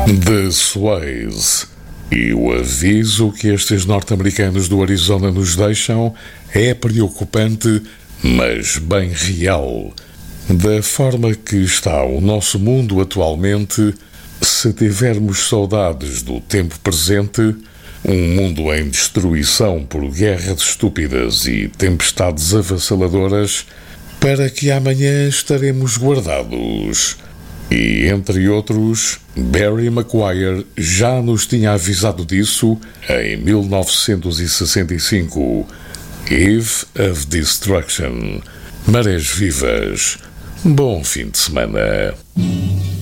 The Sways. E o aviso que estes norte-americanos do Arizona nos deixam é preocupante, mas bem real. Da forma que está o nosso mundo atualmente, se tivermos saudades do tempo presente, um mundo em destruição por guerras estúpidas e tempestades avassaladoras, para que amanhã estaremos guardados. E, entre outros, Barry Maguire já nos tinha avisado disso em 1965. Eve of Destruction. Marés vivas. Bom fim de semana.